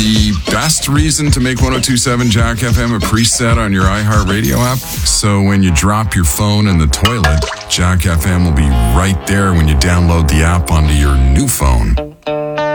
the best reason to make 102.7 Jack FM a preset on your iHeartRadio app. So when you drop your phone in the toilet, Jack FM will be right there when you download the app onto your new phone.